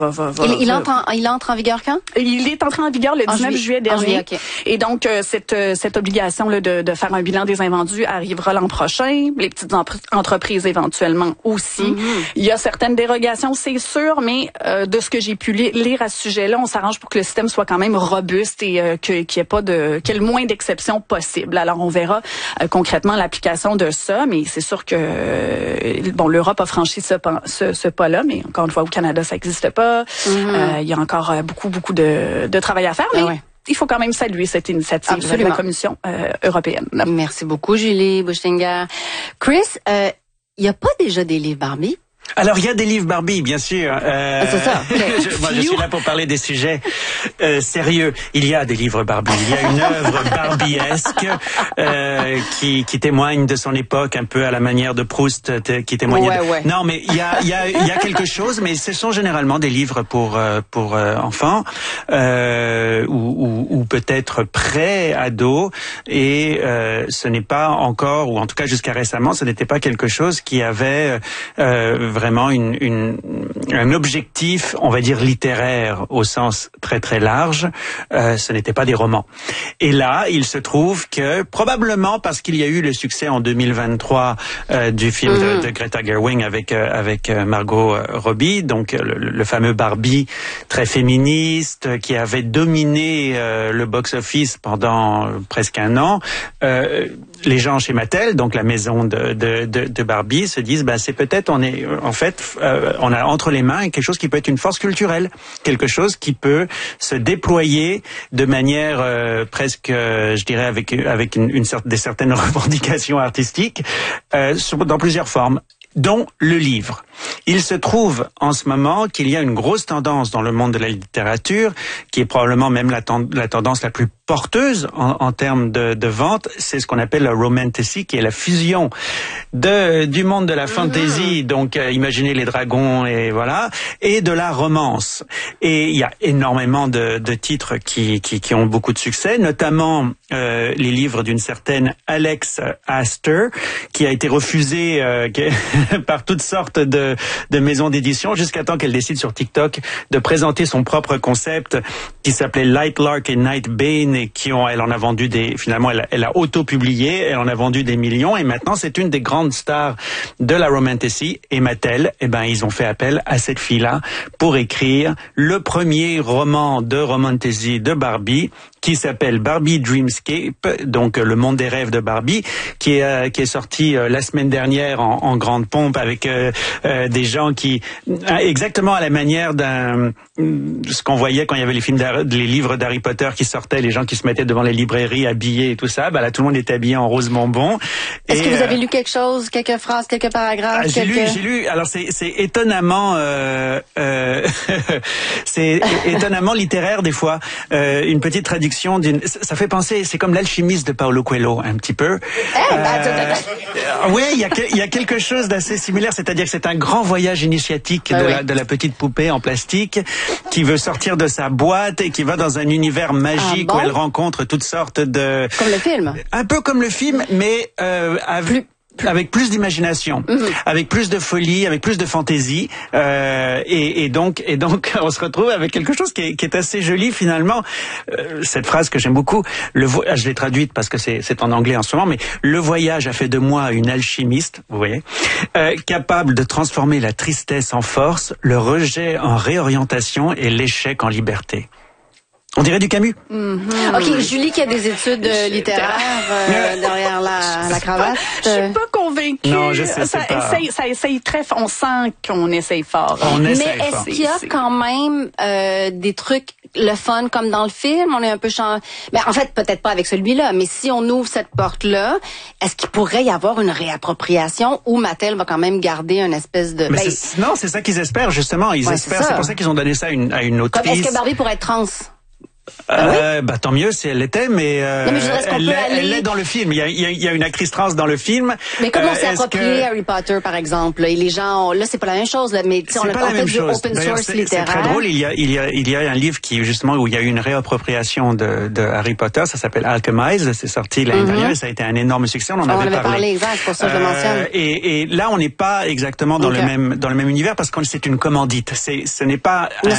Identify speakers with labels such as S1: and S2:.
S1: Il entre en vigueur quand?
S2: Il est entré en vigueur le 19 juillet dernier.
S1: Okay.
S2: Et donc, cette obligation là, de faire un bilan des invendus arrivera l'an prochain. Les petites entreprises éventuellement aussi. Il y a certaines dérogations, c'est sûr, mais de ce que j'ai pu lire à ce sujet-là, on s'arrange pour que le système soit quand même robuste et qu'il y ait le moins d'exceptions possible. Alors, on verra concrètement l'application de ça, mais c'est sûr que l'Europe a franchi ce pas-là, mais encore une fois, au Canada, ça n'existe pas. Il y a encore beaucoup de travail à faire, mais il faut quand même saluer cette initiative de la Commission européenne.
S1: Merci beaucoup, Julie Buchinger. Chris, il n'y a pas déjà des livres Barbie?
S3: Alors, il y a des livres Barbie, bien sûr.
S1: C'est ça.
S3: Je suis là pour parler des sujets sérieux. Il y a des livres Barbie. Il y a une œuvre barbiesque qui témoigne de son époque, un peu à la manière de Proust, qui témoignait. Non, mais il y a quelque chose, mais ce sont généralement des livres pour enfants ou peut-être pré-ados, et ce n'est pas encore, ou en tout cas jusqu'à récemment, ce n'était pas quelque chose qui avait vraiment un objectif, on va dire littéraire au sens très très large. Ce n'était pas des romans. Et là, il se trouve que probablement parce qu'il y a eu le succès en 2023 du film de Greta Gerwig avec Margot Robbie, donc le fameux Barbie très féministe qui avait dominé le box-office pendant presque un an. Les gens chez Mattel, donc la maison de Barbie, se disent c'est peut-être on a entre les mains quelque chose qui peut être une force culturelle, quelque chose qui peut se déployer de manière presque, je dirais, avec des certaines revendications artistiques dans plusieurs formes, dont le livre. Il se trouve en ce moment qu'il y a une grosse tendance dans le monde de la littérature, qui est probablement même la tendance la plus porteuse en termes de vente, c'est ce qu'on appelle la romantasy, qui est la fusion du monde de la fantasy, donc imaginez les dragons et voilà, et de la romance. Et il y a énormément de titres qui ont beaucoup de succès, notamment les livres d'une certaine Alex Astor, qui a été refusée par toutes sortes de maisons d'édition, jusqu'à temps qu'elle décide sur TikTok de présenter son propre concept qui s'appelait Light Lark et Night Bane, et elle en a vendu finalement elle a auto-publié, elle en a vendu des millions, et maintenant c'est une des grandes stars de la romantasy. Et Mattel, ils ont fait appel à cette fille-là pour écrire le premier roman de romantasy de Barbie, qui s'appelle Barbie Dreamscape, donc le monde des rêves de Barbie, qui est sorti la semaine dernière en grande pompe avec des gens qui, exactement à la manière ce qu'on voyait quand il y avait les livres d'Harry Potter qui sortaient, les gens qui se mettaient devant les librairies habillés et tout ça. Là, tout le monde était habillé en rose bonbon.
S1: Est-ce que vous avez lu quelque chose, quelques phrases, quelques paragraphes?
S3: J'ai lu. Alors c'est étonnamment, c'est étonnamment littéraire des fois. Une petite traduction ça fait penser, c'est comme l'alchimiste de Paulo Coelho un petit peu. Oui, il y a quelque chose d'assez similaire, c'est-à-dire que c'est un grand voyage initiatique de la petite poupée en plastique qui veut sortir de sa boîte et qui va dans un univers magique où elle rencontre toutes sortes de...
S1: Comme le film.
S3: Un peu comme le film, mais avec plus d'imagination, avec plus de folie, avec plus de fantaisie, et donc on se retrouve avec quelque chose qui est assez joli finalement. Cette phrase que j'aime beaucoup, je l'ai traduite parce que c'est en anglais en ce moment, mais le voyage a fait de moi une alchimiste, vous voyez, capable de transformer la tristesse en force, le rejet en réorientation et l'échec en liberté. On dirait du Camus.
S1: OK, Julie qui a des études littéraires derrière la cravate.
S2: Je suis pas convaincue.
S3: Non, je sais,
S2: ça essaye très fort. On sent qu'on essaye fort.
S1: Mais est-ce qu'il y a quand même des trucs le fun comme dans le film? On est un peu mais en fait, peut-être pas avec celui-là, mais si on ouvre cette porte-là, est-ce qu'il pourrait y avoir une réappropriation où Mattel va quand même garder une espèce de...
S3: Non, c'est ça qu'ils espèrent, justement. C'est pour ça qu'ils ont donné ça à une autrice.
S1: Est-ce que Barbie pourrait être trans?
S3: Tant mieux si elle l'était, mais elle l'est dans le film. Il y a une actrice trans dans le film.
S1: Mais comment s'est approprié Harry Potter, par exemple? Et les gens, là, c'est pas la même chose, là, mais on a fait du open source littéraire.
S3: C'est très drôle. Il y a un livre où il y a eu une réappropriation de Harry Potter. Ça s'appelle Alchemize. C'est sorti l'année dernière et ça a été un énorme succès. On en avait parlé.
S1: Exact, c'est pour ça que je le mentionne.
S3: Et là, on n'est pas exactement dans le même univers parce que c'est une commandite. Ce n'est pas